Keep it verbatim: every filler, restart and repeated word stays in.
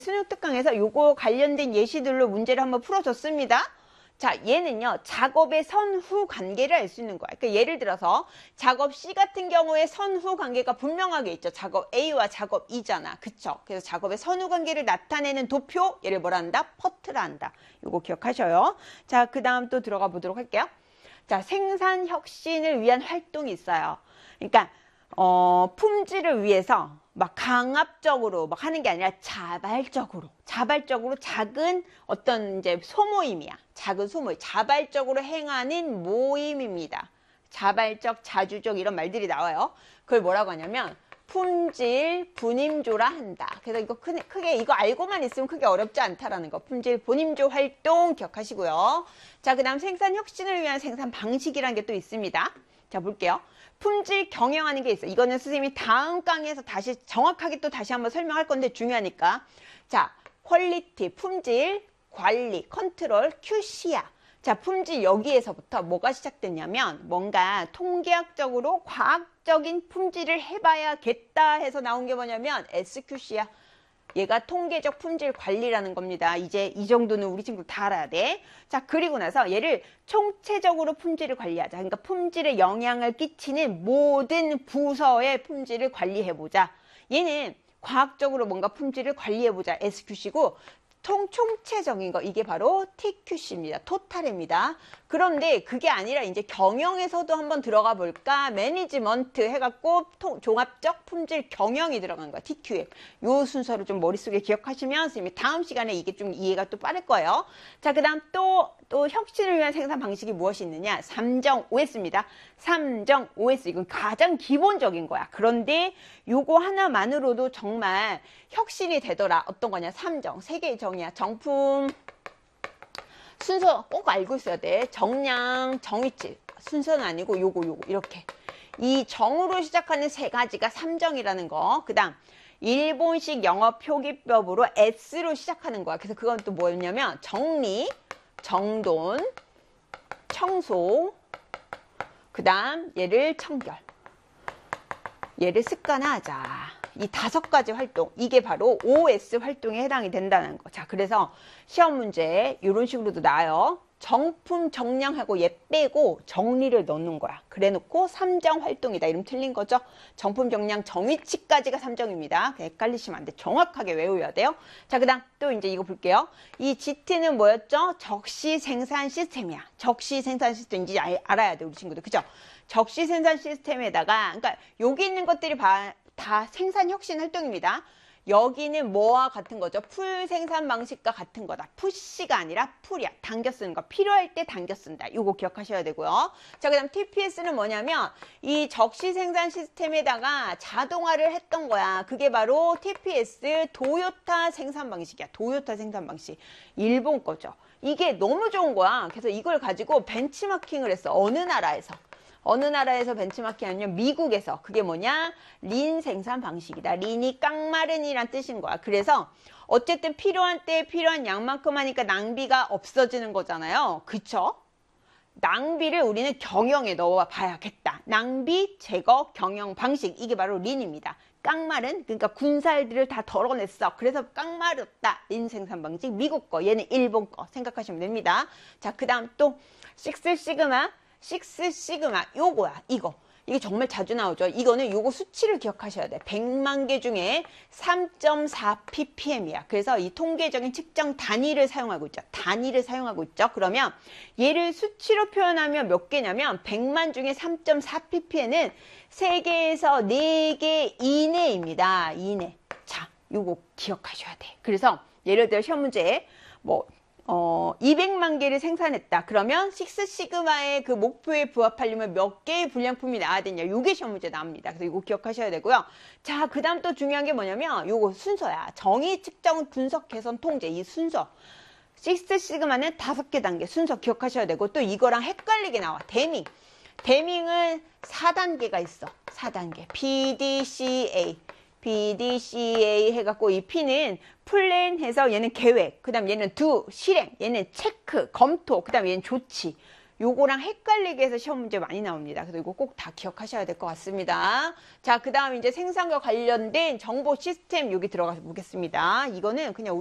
수능 특강에서 요거 관련된 예시들로 문제를 한번 풀어줬습니다. 자, 얘는요, 작업의 선후 관계를 알 수 있는 거야. 그러니까 예를 들어서 작업 C 같은 경우에 선후 관계가 분명하게 있죠. 작업 A와 작업 E잖아. 그쵸? 그래서 작업의 선후 관계를 나타내는 도표, 얘를 뭐라 한다? 퍼트라 한다. 요거 기억하셔요. 자, 그 다음 또 들어가 보도록 할게요. 자, 생산 혁신을 위한 활동이 있어요. 그러니까 어, 품질을 위해서 막 강압적으로 막 하는 게 아니라 자발적으로, 자발적으로 작은 어떤 이제 소모임이야. 작은 소모임, 자발적으로 행하는 모임입니다. 자발적, 자주적 이런 말들이 나와요. 그걸 뭐라고 하냐면 품질 분임조라 한다. 그래서 이거 크게, 크게 이거 알고만 있으면 크게 어렵지 않다라는 거. 품질 분임조 활동 기억하시고요. 자, 그 다음 생산 혁신을 위한 생산 방식이라는 게 또 있습니다. 자, 볼게요. 품질 경영하는 게 있어. 이거는 선생님이 다음 강의에서 다시 정확하게 또 다시 한번 설명할 건데 중요하니까. 자, 퀄리티, 품질, 관리, 컨트롤, 큐씨야. 자, 품질 여기에서부터 뭐가 시작됐냐면 뭔가 통계학적으로 과학적인 품질을 해봐야겠다 해서 나온 게 뭐냐면 에스큐씨야. 얘가 통계적 품질 관리라는 겁니다. 이제 이 정도는 우리 친구들 다 알아야 돼. 자, 그리고 나서 얘를 총체적으로 품질을 관리하자. 그러니까 품질에 영향을 끼치는 모든 부서의 품질을 관리해보자. 얘는 과학적으로 뭔가 품질을 관리해보자. 에스큐씨고 통, 총체적인 거, 이게 바로 티큐씨입니다. 토탈입니다. 그런데 그게 아니라 이제 경영에서도 한번 들어가 볼까? 매니지먼트 해갖고 통, 종합적 품질 경영이 들어간 거야. 티큐에. 요 순서를 좀 머릿속에 기억하시면 선생님이 다음 시간에 이게 좀 이해가 또 빠를 거예요. 자, 그 다음 또, 또 혁신을 위한 생산 방식이 무엇이 있느냐? 삼정 오에스입니다. 삼정 오에스. 이건 가장 기본적인 거야. 그런데 요거 하나만으로도 정말 혁신이 되더라. 어떤 거냐? 삼정. 세 개의 정이야. 정품, 순서 꼭 알고 있어야 돼. 정량, 정위치. 순서는 아니고 요거 요거 이렇게. 이 정으로 시작하는 세 가지가 삼정이라는 거. 그 다음 일본식 영어 표기법으로 S로 시작하는 거야. 그래서 그건 또 뭐였냐면 정리, 정돈, 청소, 그 다음 얘를 청결, 얘를 습관화하자. 이 다섯 가지 활동, 이게 바로 오에스 활동에 해당이 된다는 거. 자, 그래서 시험 문제 이런 식으로도 나와요. 정품 정량하고 얘 빼고 정리를 넣는 거야. 그래 놓고 삼정 활동이다. 이름 틀린 거죠. 정품 정량 정위치까지가 삼정입니다. 헷갈리시면 안 돼. 정확하게 외워야 돼요. 자, 그 다음 또 이제 이거 볼게요. 이 지티는 뭐였죠? 적시 생산 시스템이야. 적시 생산 시스템인지 알, 알아야 돼, 우리 친구들. 그죠? 적시 생산 시스템에다가, 그러니까 여기 있는 것들이 봐, 다 생산 혁신 활동입니다. 여기는 뭐와 같은 거죠? 풀 생산 방식과 같은 거다. 푸시가 아니라 풀이야. 당겨 쓰는 거. 필요할 때 당겨 쓴다. 이거 기억하셔야 되고요. 자, 그 다음 티피에스는 뭐냐면 이 적시 생산 시스템에다가 자동화를 했던 거야. 그게 바로 티피에스 도요타 생산 방식이야. 도요타 생산 방식. 일본 거죠. 이게 너무 좋은 거야. 그래서 이걸 가지고 벤치마킹을 했어. 어느 나라에서. 어느 나라에서 벤치마킹 하냐면 미국에서. 그게 뭐냐? 린 생산 방식이다. 린이 깡마른이란 뜻인 거야. 그래서 어쨌든 필요한 때에 필요한 양만큼 하니까 낭비가 없어지는 거잖아요. 그쵸? 낭비를 우리는 경영에 넣어 봐야겠다. 낭비 제거 경영 방식. 이게 바로 린입니다. 깡마른, 그러니까 군살들을 다 덜어냈어. 그래서 깡마르다. 린 생산 방식. 미국 거, 얘는 일본 거 생각하시면 됩니다. 자, 그 다음 또 식스 시그마. 식스 시그마 요거야. 이거 이게 정말 자주 나오죠. 이거는 요거 수치를 기억하셔야 돼. 백만 개 중에 삼 점 사 ppm이야. 그래서 이 통계적인 측정 단위를 사용하고 있죠. 단위를 사용하고 있죠. 그러면 얘를 수치로 표현하면 몇 개냐면 백만 중에 삼 점 사 ppm은 세 개에서 네 개 이내입니다. 이내. 자, 요거 기억하셔야 돼. 그래서 예를 들어 시험 문제에 뭐 어, 이백만 개를 생산했다. 그러면 식스 시그마의 그 목표에 부합하려면 몇 개의 불량품이 나와야 되냐. 요게 시험 문제 나옵니다. 그래서 이거 기억하셔야 되고요. 자, 그 다음 또 중요한 게 뭐냐면 요거 순서야. 정의, 측정, 분석, 개선, 통제. 이 순서. 식스 시그마는 다섯 개 단계 순서 기억하셔야 되고 또 이거랑 헷갈리게 나와. 데밍. 데밍은 사 단계가 있어. 사 단계. 피디씨에이. 피디씨에이 해갖고 이 P는 플랜 해서 얘는 계획, 그 다음 얘는 두, 실행, 얘는 체크, 검토, 그 다음 얘는 조치. 요거랑 헷갈리게 해서 시험 문제 많이 나옵니다. 그래서 이거 꼭 다 기억하셔야 될 것 같습니다. 자, 그 다음 이제 생산과 관련된 정보 시스템 여기 들어가서 보겠습니다. 이거는 그냥